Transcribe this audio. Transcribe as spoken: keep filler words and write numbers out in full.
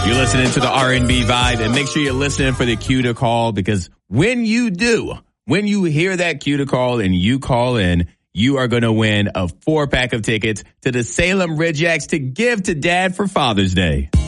You're listening to the R and B Vibe, and make sure you're listening for the cue to call, because when you do, when you hear that cue to call and you call in, you are going to win a four pack of tickets to the Salem Ridgeacs to give to Dad for Father's Day.